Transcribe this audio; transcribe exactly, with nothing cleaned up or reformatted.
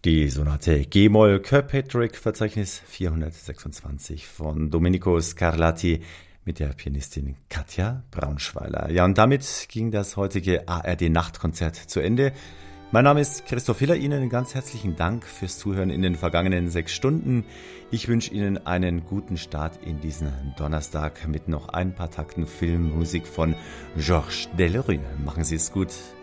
Die Sonate G-Moll Kirkpatrick Verzeichnis vierhundertsechsundzwanzig von Domenico Scarlatti mit der Pianistin Katja Braunschweiler. Ja, und damit ging das heutige A R D-Nachtkonzert zu Ende. Mein Name ist Christoph Hiller, Ihnen ganz herzlichen Dank fürs Zuhören in den vergangenen sechs Stunden. Ich wünsche Ihnen einen guten Start in diesen Donnerstag mit noch ein paar Takten Filmmusik von Georges Delerue. Machen Sie es gut.